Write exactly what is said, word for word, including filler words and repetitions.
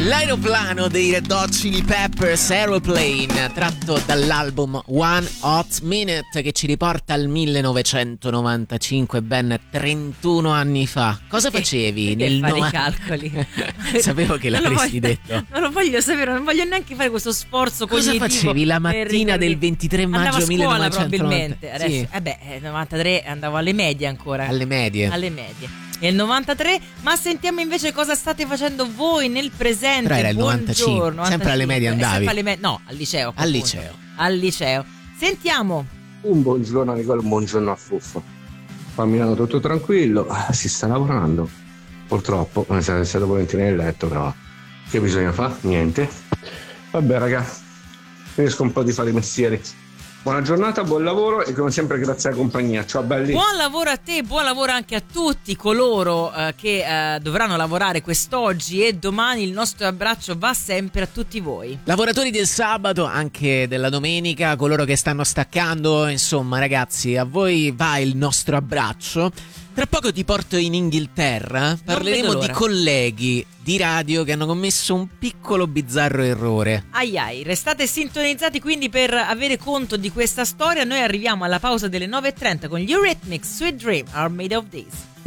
L'aeroplano dei Red Hot Chili Peppers, Aeroplane, tratto dall'album One Hot Minute, che ci riporta al millenovecentonovantacinque, ben trentuno anni fa. Cosa facevi Perché nel fare nova- i calcoli? Sapevo che Non lo l'avresti voglio- detto. Non lo voglio sapere, non voglio neanche fare questo sforzo Cosa cognitivo. facevi la per mattina ricordarmi. del ventitré Andavo maggio a scuola millenovecentonovanta? probabilmente. Adesso, Sì, eh beh, eh, novantatré andavo alle medie ancora. alle medie. Alle medie. Nel novantatré, ma sentiamo invece cosa state facendo voi nel presente. Però era il Buongiorno, novantacinque, sempre alle medie Eh, andavi? sempre alle me- no, al liceo. Al appunto. liceo. Al liceo. Sentiamo. Un buongiorno a Nicola, un buongiorno a Fuffo. Qua a Milano tutto tranquillo, ah, si sta lavorando. Purtroppo, mi sarei stato volentieri nel letto, però che bisogna fare? Niente. Vabbè raga, finisco un po' di fare i mestieri. Buona giornata, buon lavoro e come sempre grazie alla compagnia. Ciao belli. Buon lavoro a te, buon lavoro anche a tutti coloro eh, che eh, dovranno lavorare quest'oggi e domani. Il nostro abbraccio va sempre a tutti voi. Lavoratori del sabato, anche della domenica, coloro che stanno staccando, insomma ragazzi, a voi va il nostro abbraccio. Tra poco ti porto in Inghilterra, parleremo vedo di l'ora. colleghi di radio che hanno commesso un piccolo bizzarro errore. Ai ai, restate sintonizzati quindi per avere conto di questa storia. Noi arriviamo alla pausa delle nove e trenta con gli Eurythmics, Sweet Dream Are Made of This.